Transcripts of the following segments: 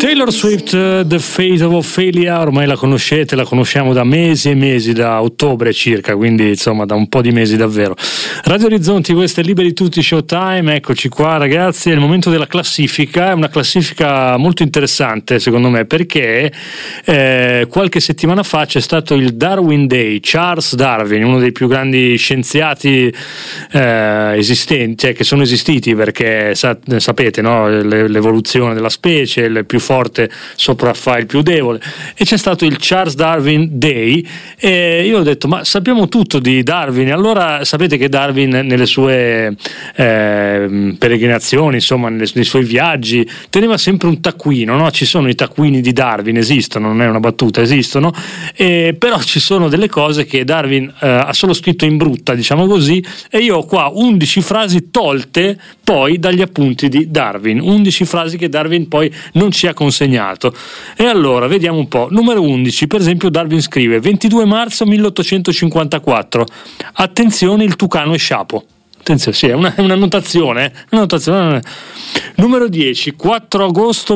Taylor Swift, The Fate of Ophelia, ormai la conoscete, la conosciamo da mesi e mesi, da ottobre circa, quindi insomma da un po' di mesi davvero. Radio Orizzonti, questo è Liberi Tutti Showtime, eccoci qua ragazzi, è il momento della classifica, è una classifica molto interessante secondo me, perché qualche settimana fa c'è stato il Darwin Day. Charles Darwin, uno dei più grandi scienziati esistenti, cioè che sono esistiti, perché sapete, no? L'evoluzione della specie, il più forte sopraffa il più debole, e c'è stato il Charles Darwin Day, e io ho detto ma sappiamo tutto di Darwin. Allora sapete che Darwin nelle sue peregrinazioni, insomma nei suoi viaggi, teneva sempre un taccuino, no? Ci sono i taccuini di Darwin, esistono, non è una battuta, esistono, però ci sono delle cose che Darwin ha solo scritto in brutta, diciamo così, e io ho qua 11 frasi tolte poi dagli appunti di Darwin, 11 frasi che Darwin poi non ci ha consegnato. E allora vediamo un po'. Numero 11, per esempio, Darwin scrive: 22 marzo 1854, attenzione, il tucano è sciapo. Attenzione, sì, è una notazione, una notazione. Numero 10, 4 agosto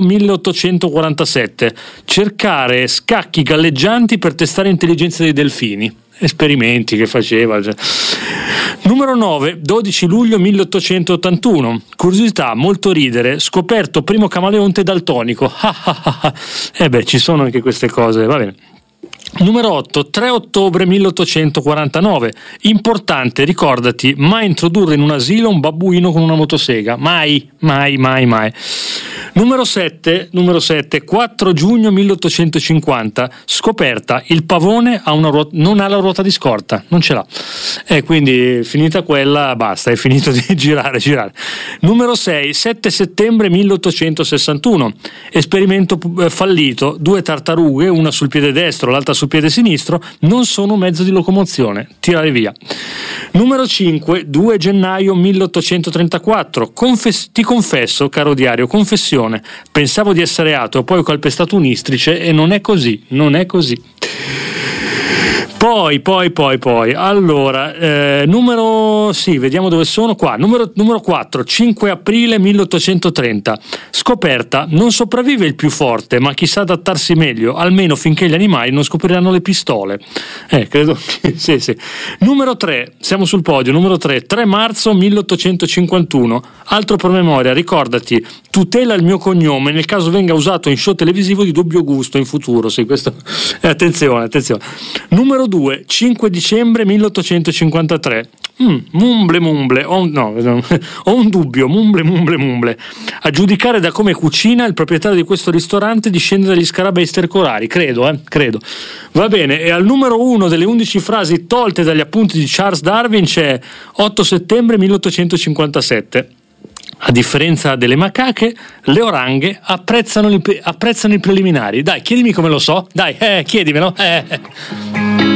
1847, cercare scacchi galleggianti per testare l'intelligenza dei delfini. Esperimenti che faceva. Numero 9, 12 luglio 1881, curiosità, molto ridere, scoperto primo camaleonte daltonico. Ci sono anche queste cose, va bene. Numero 8, 3 ottobre 1849, importante, ricordati, mai introdurre in un asilo un babbuino con una motosega, mai. Numero 7, 4 giugno 1850, scoperta, il pavone non ha la ruota di scorta, non ce l'ha, e quindi finita quella, basta, è finito di girare. Numero 6, 7 settembre 1861, esperimento fallito, 2 tartarughe, una sul piede destro, l'altra sul piede sinistro, non sono mezzo di locomozione, tirare via. Numero 5, 2 gennaio 1834, ti confesso, caro diario, confessione, pensavo di essere ateo, poi ho calpestato un istrice e non è così. Poi, allora, vediamo dove sono qua. Numero 4, 5 aprile 1830, scoperta, non sopravvive il più forte, ma chi sa adattarsi meglio, almeno finché gli animali non scopriranno le pistole. Credo che sì. Numero 3, siamo sul podio, numero 3, 3 marzo 1851, altro promemoria, ricordati, tutela il mio cognome nel caso venga usato in show televisivo di dubbio gusto in futuro. Sì, questo attenzione. Numero 2, 5 dicembre 1853. Mumble, ho un dubbio, mumble. A giudicare da come cucina, il proprietario di questo ristorante discende dagli scarabei stercolari, credo. Va bene, e al numero 1 delle 11 frasi tolte dagli appunti di Charles Darwin c'è 8 settembre 1857. A differenza delle macache, le oranghe apprezzano i preliminari. Dai, chiedimi come lo so. Dai, chiedimelo.